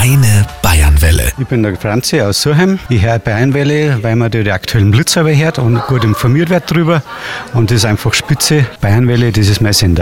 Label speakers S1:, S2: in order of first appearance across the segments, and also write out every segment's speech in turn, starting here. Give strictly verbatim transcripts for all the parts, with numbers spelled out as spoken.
S1: Kleine Bayernwelle.
S2: Ich bin der Franzi aus Surheim. Ich höre Bayernwelle, weil man die aktuellen Blitzer hört und gut informiert wird drüber. Und das ist einfach spitze. Bayernwelle, das ist mein Sender.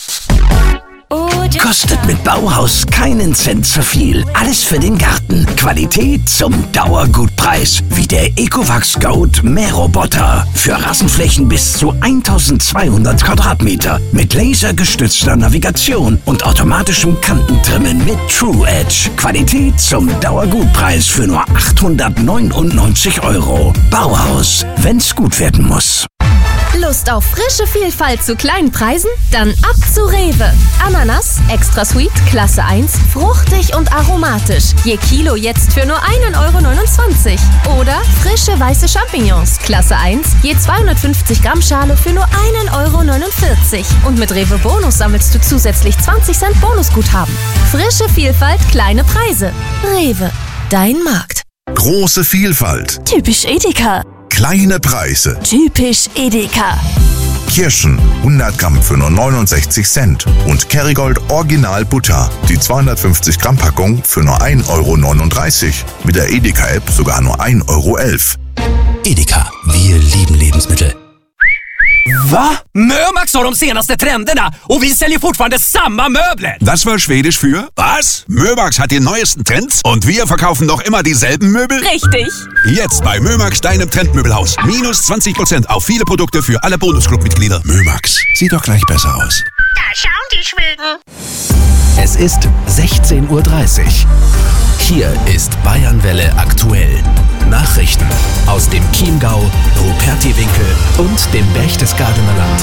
S1: Kostet mit Bauhaus keinen Cent zu viel. Alles für den Garten. Qualität zum Dauergutpreis. Wie der Ecovacs Goat Mähroboter. Für Rasenflächen bis zu eintausendzweihundert Quadratmeter. Mit lasergestützter Navigation und automatischem Kantentrimmen mit True Edge. Qualität zum Dauergutpreis für nur achthundertneunundneunzig Euro. Bauhaus, wenn's gut werden muss.
S3: Lust auf frische Vielfalt zu kleinen Preisen? Dann ab zu Rewe. Ananas, extra sweet, Klasse eins, fruchtig und aromatisch. Je Kilo jetzt für nur einen Euro neunundzwanzig. Oder frische weiße Champignons, Klasse eins, je zweihundertfünfzig Gramm Schale für nur einen Euro neunundvierzig. Und mit Rewe Bonus sammelst du zusätzlich zwanzig Cent Bonusguthaben. Frische Vielfalt, kleine Preise. Rewe, dein Markt.
S4: Große Vielfalt.
S5: Typisch Edeka.
S4: Kleine Preise.
S5: Typisch Edeka.
S4: Kirschen hundert Gramm für nur neunundsechzig Cent und Kerrygold Original Butter, die zweihundertfünfzig Gramm Packung für nur ein Euro neununddreißig. Mit der Edeka-App sogar nur ein Euro elf.
S1: Edeka, wir lieben Lebensmittel.
S6: Va? Mömax har de senaste trenderna och vi säljer fortfarande samma möbler.
S7: Das war Schwedisch für was? Mömax hat die neuesten Trends und wir verkaufen noch immer dieselben Möbel?
S5: Richtig.
S7: Jetzt bei Mömax, deinem Trendmöbelhaus. Minus zwanzig Prozent auf viele Produkte für alle Bonusclub-Mitglieder.
S4: Mömax, sieht doch gleich besser aus.
S8: Da schauen die Schweden.
S1: Es ist sechzehn Uhr dreißig. Hier ist Bayernwelle aktuell. Nachrichten aus dem Chiemgau, Rupertiwinkel und dem Berchtesgadener Land.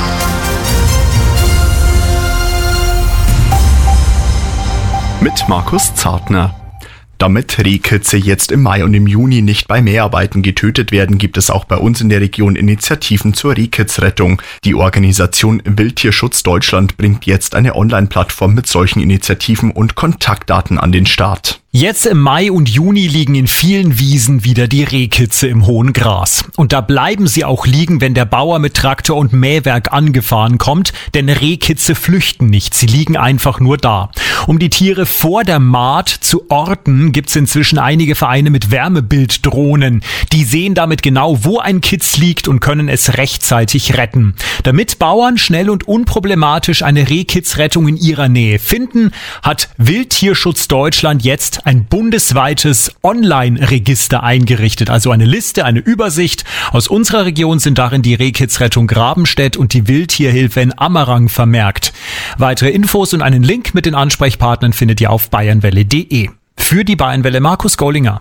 S9: Mit Markus Zartner. Damit Rehkitze jetzt im Mai und im Juni nicht bei Mäharbeiten getötet werden, gibt es auch bei uns in der Region Initiativen zur Rehkitzrettung. Die Organisation Wildtierschutz Deutschland bringt jetzt eine Online-Plattform mit solchen Initiativen und Kontaktdaten an den Start.
S10: Jetzt im Mai und Juni liegen in vielen Wiesen wieder die Rehkitze im hohen Gras. Und da bleiben sie auch liegen, wenn der Bauer mit Traktor und Mähwerk angefahren kommt, denn Rehkitze flüchten nicht, sie liegen einfach nur da. Um die Tiere vor der Mahd zu orten, gibt's inzwischen einige Vereine mit Wärmebilddrohnen. Die sehen damit genau, wo ein Kitz liegt und können es rechtzeitig retten. Damit Bauern schnell und unproblematisch eine Rehkitzrettung in ihrer Nähe finden, hat Wildtierschutz Deutschland jetzt ein bundesweites Online-Register eingerichtet, also eine Liste, eine Übersicht. Aus unserer Region sind darin die Rehkitzrettung Grabenstedt und die Wildtierhilfe in Ammerang vermerkt. Weitere Infos und einen Link mit den Ansprechpartnern findet ihr auf bayernwelle punkt de. Für die Bayernwelle Markus Gollinger.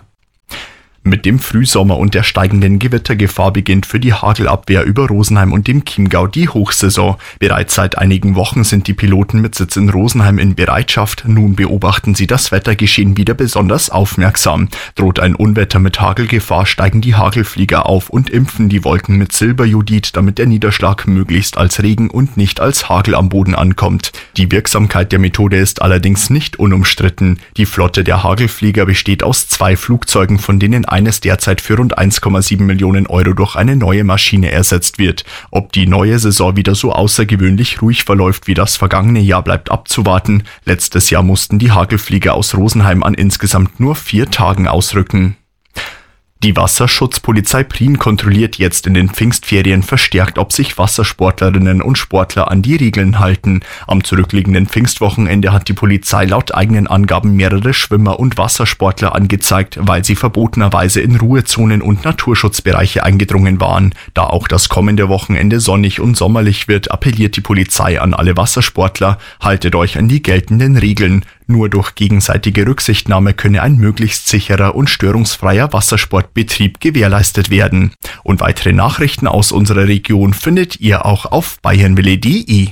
S9: Mit dem Frühsommer und der steigenden Gewittergefahr beginnt für die Hagelabwehr über Rosenheim und dem Chiemgau die Hochsaison. Bereits seit einigen Wochen sind die Piloten mit Sitz in Rosenheim in Bereitschaft. Nun beobachten sie das Wettergeschehen wieder besonders aufmerksam. Droht ein Unwetter mit Hagelgefahr, steigen die Hagelflieger auf und impfen die Wolken mit Silberjodid, damit der Niederschlag möglichst als Regen und nicht als Hagel am Boden ankommt. Die Wirksamkeit der Methode ist allerdings nicht unumstritten. Die Flotte der Hagelflieger besteht aus zwei Flugzeugen, von denen eines derzeit für rund eins Komma sieben Millionen Euro durch eine neue Maschine ersetzt wird. Ob die neue Saison wieder so außergewöhnlich ruhig verläuft wie das vergangene Jahr, bleibt abzuwarten. Letztes Jahr mussten die Hagelflieger aus Rosenheim an insgesamt nur vier Tagen ausrücken. Die Wasserschutzpolizei Prien kontrolliert jetzt in den Pfingstferien verstärkt, ob sich Wassersportlerinnen und Sportler an die Regeln halten. Am zurückliegenden Pfingstwochenende hat die Polizei laut eigenen Angaben mehrere Schwimmer und Wassersportler angezeigt, weil sie verbotenerweise in Ruhezonen und Naturschutzbereiche eingedrungen waren. Da auch das kommende Wochenende sonnig und sommerlich wird, appelliert die Polizei an alle Wassersportler: Haltet euch an die geltenden Regeln. Nur durch gegenseitige Rücksichtnahme könne ein möglichst sicherer und störungsfreier Wassersportbetrieb gewährleistet werden. Und weitere Nachrichten aus unserer Region findet ihr auch auf bayernwelle punkt de.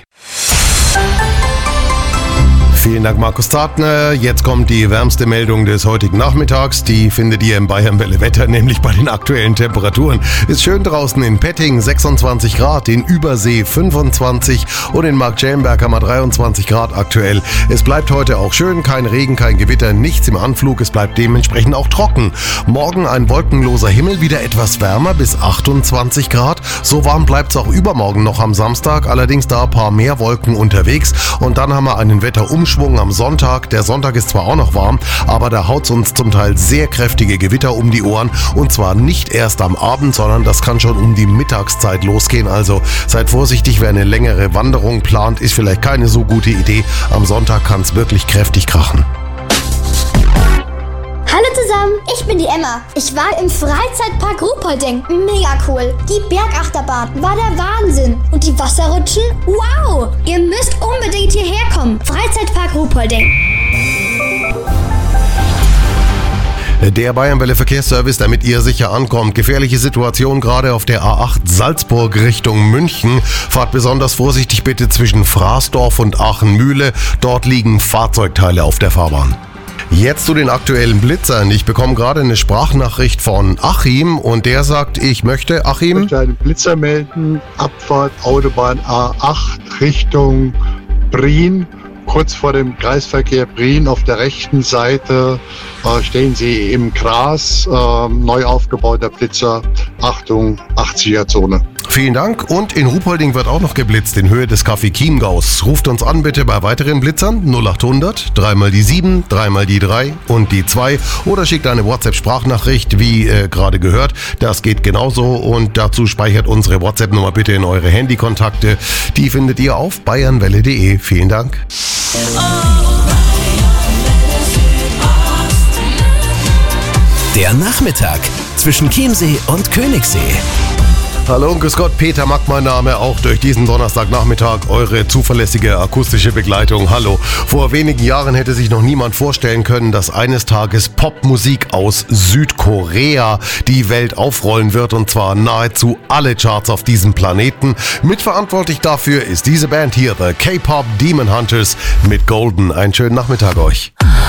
S11: Vielen Dank, Markus Zartner. Jetzt kommt die wärmste Meldung des heutigen Nachmittags. Die findet ihr im Bayernwelle Wetter, nämlich bei den aktuellen Temperaturen. Ist schön draußen in Petting sechsundzwanzig Grad, in Übersee fünfundzwanzig und in Marktschellenberg haben wir dreiundzwanzig Grad aktuell. Es bleibt heute auch schön, kein Regen, kein Gewitter, nichts im Anflug. Es bleibt dementsprechend auch trocken. Morgen ein wolkenloser Himmel, wieder etwas wärmer bis achtundzwanzig Grad. So warm bleibt es auch übermorgen noch am Samstag, allerdings da ein paar mehr Wolken unterwegs. Und dann haben wir einen Wetterumschwung am Sonntag. Der Sonntag ist zwar auch noch warm, aber da haut es uns zum Teil sehr kräftige Gewitter um die Ohren. Und zwar nicht erst am Abend, sondern das kann schon um die Mittagszeit losgehen. Also seid vorsichtig, wer eine längere Wanderung plant, ist vielleicht keine so gute Idee. Am Sonntag kann es wirklich kräftig krachen.
S12: Hallo zusammen, ich bin die Emma. Ich war im Freizeitpark Ruhpolding. Mega cool. Die Bergachterbahn war der Wahnsinn. Und die Wasserrutschen? Wow! Ihr müsst unbedingt hierher kommen. Freizeitpark Ruhpolding.
S11: Der Bayernwelle Verkehrsservice, damit ihr sicher ankommt. Gefährliche Situation gerade auf der A acht Salzburg Richtung München. Fahrt besonders vorsichtig bitte zwischen Fraßdorf und Aachen-Mühle. Dort liegen Fahrzeugteile auf der Fahrbahn. Jetzt zu den aktuellen Blitzern. Ich bekomme gerade eine Sprachnachricht von Achim und der sagt, ich möchte, Achim...
S13: Ich möchte einen Blitzer melden, Abfahrt Autobahn A acht Richtung Brien. Kurz vor dem Kreisverkehr Brien auf der rechten Seite äh, stehen Sie im Gras, äh, neu aufgebauter Blitzer, Achtung, achtziger-Zone.
S11: Vielen Dank und in Ruhpolding wird auch noch geblitzt in Höhe des Café Chiemgaus. Ruft uns an bitte bei weiteren Blitzern null acht hundert, dreimal die sieben, dreimal die drei und die zwei oder schickt eine WhatsApp-Sprachnachricht, wie äh, gerade gehört. Das geht genauso und dazu speichert unsere WhatsApp-Nummer bitte in eure Handykontakte. Die findet ihr auf bayernwelle punkt de. Vielen Dank.
S1: Der Nachmittag zwischen Chiemsee und Königssee.
S11: Hallo und grüß Gott, Peter Mack mein Name, auch durch diesen Donnerstagnachmittag eure zuverlässige akustische Begleitung. Hallo. Vor wenigen Jahren hätte sich noch niemand vorstellen können, dass eines Tages Popmusik aus Südkorea die Welt aufrollen wird und zwar nahezu alle Charts auf diesem Planeten. Mitverantwortlich dafür ist diese Band hier, The K-Pop Demon Hunters mit Golden. Einen schönen Nachmittag euch.